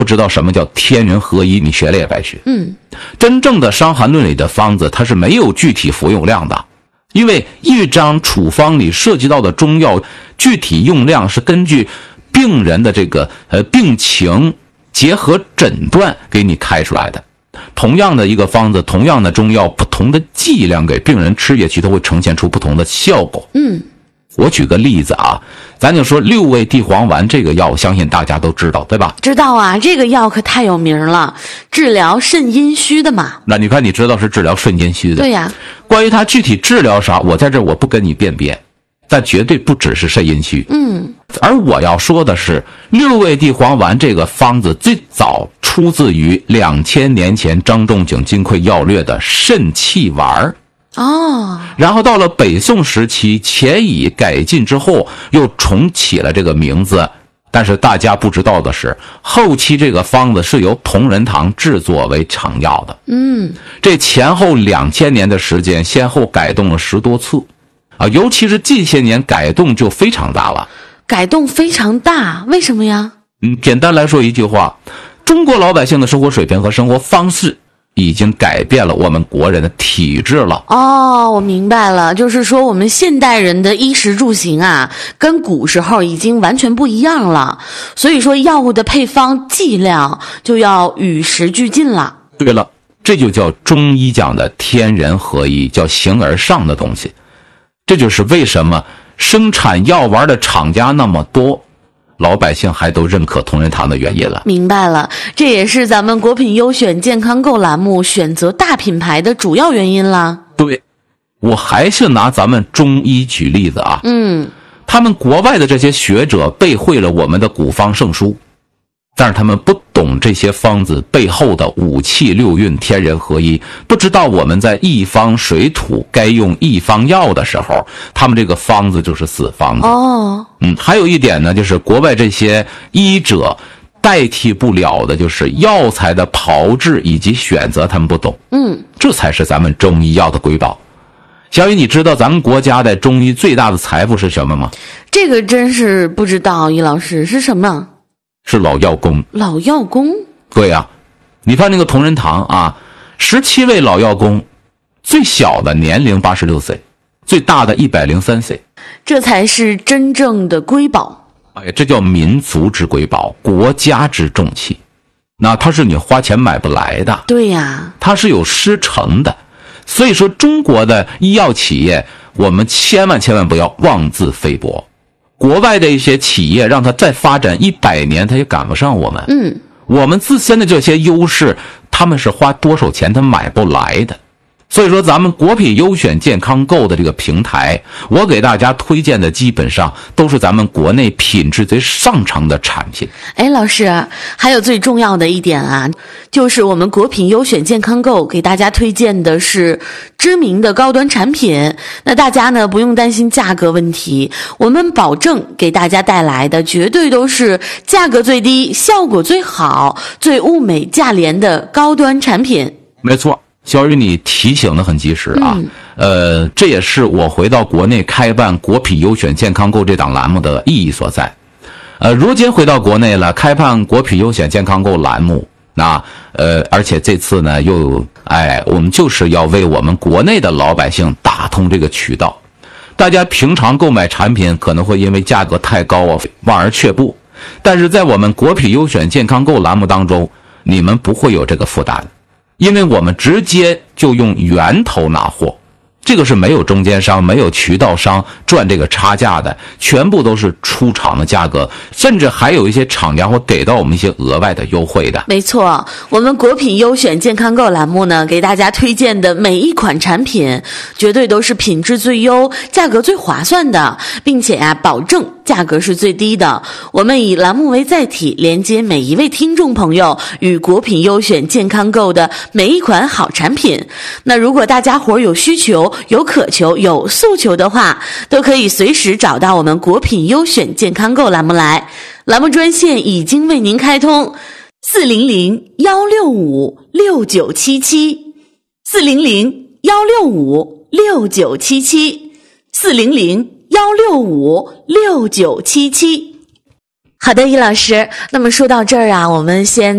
不知道什么叫天人合一，你学了也白学。真正的伤寒论里的方子，它是没有具体服用量的，因为一张处方里涉及到的中药具体用量是根据病人的这个病情结合诊断给你开出来的。同样的一个方子，同样的中药，不同的剂量给病人吃下去，它会呈现出不同的效果。我举个例子啊，咱就说六味地黄丸这个药，相信大家都知道，对吧？ 知道啊，这个药可太有名了，治疗肾阴虚的嘛。 那你看，你知道是治疗肾阴虚的。 对呀。 关于它具体治疗啥，我在这我不跟你辩辩，但绝对不只是肾阴虚。而我要说的是，六味地黄丸这个方子最早出自于2000年前张仲景《金匮要略》的肾气丸。然后到了北宋时期，钱乙改进之后，又重起了这个名字。但是大家不知道的是，后期这个方子是由同仁堂制作为常药的。这前后2000年的时间，先后改动了10多次，尤其是近些年改动就非常大了。 改动非常大，为什么呀？ 简单来说一句话，中国老百姓的生活水平和生活方式已经改变了我们国人的体质了。 我明白了，就是说我们现代人的衣食住行啊，跟古时候已经完全不一样了，所以说药物的配方剂量就要与时俱进了。 对了，这就叫中医讲的天人合一，叫形而上的东西。这就是为什么生产药丸的厂家那么多，老百姓还都认可同仁堂的原因了。 明白了，这也是咱们国品优选健康购栏目选择大品牌的主要原因啦。 对，我还是拿咱们中医举例子啊。他们国外的这些学者背会了我们的古方圣书，但是他们不懂这些方子背后的五气六运天人合一，不知道我们在一方水土该用一方药的时候，他们这个方子就是死方子。还有一点呢，就是国外这些医者代替不了的就是药材的炮制以及选择，他们不懂。这才是咱们中医药的瑰宝。小雨，你知道咱们国家的中医最大的财富是什么吗？ 这个真是不知道，易老师，是什么？ 是老药工。 老药工？ 对呀，你看那个同仁堂啊，17位老药工，最小的年龄86岁，最大的103岁。 这才是真正的瑰宝。 这叫民族之瑰宝，国家之重器。那它是你花钱买不来的。 对呀， 它是有师承的。所以说中国的医药企业，我们千万不要妄自菲薄。国外的一些企业让它再发展100年，它也赶不上我们。我们自身的这些优势，他们是花多少钱他买不来的。所以说咱们国品优选健康购的这个平台，我给大家推荐的基本上都是咱们国内品质最上乘的产品。 老师，还有最重要的一点啊，就是我们国品优选健康购给大家推荐的是知名的高端产品。那大家呢不用担心价格问题，我们保证给大家带来的绝对都是价格最低、效果最好、最物美价廉的高端产品。 没错，小雨，你提醒得很及时啊。这也是我回到国内开办国品优选健康购这档栏目的意义所在。如今回到国内了，开办国品优选健康购栏目，而且这次呢我们就是要为我们国内的老百姓打通这个渠道。大家平常购买产品可能会因为价格太高望而却步，但是在我们国品优选健康购栏目当中，你们不会有这个负担。因为我们直接就用源头拿货，这个是没有中间商、没有渠道商赚这个差价的，全部都是出厂的价格，甚至还有一些厂家会给到我们一些额外的优惠的。 没错，我们国品优选健康购栏目呢，给大家推荐的每一款产品，绝对都是品质最优、价格最划算的，并且保证价格是最低的。我们以栏目为载体，连接每一位听众朋友与国品优选健康购的每一款好产品。那如果大家伙有需求、有渴求、有诉求的话，都可以随时找到我们国品优选健康购栏目来。栏目专线已经为您开通，400-165-6977 400-165-6977 400-165-6977。好的，易老师，那么说到这儿啊，我们先